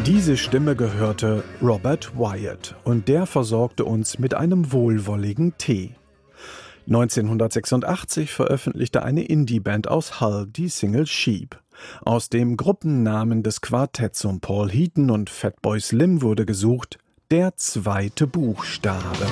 Diese Stimme gehörte Robert Wyatt und der versorgte uns mit einem wohlwolligen Tee. 1986 veröffentlichte eine Indie-Band aus Hull die Single Sheep. Aus dem Gruppennamen des Quartetts um Paul Heaton und Fatboy Slim wurde gesucht: der zweite Buchstabe.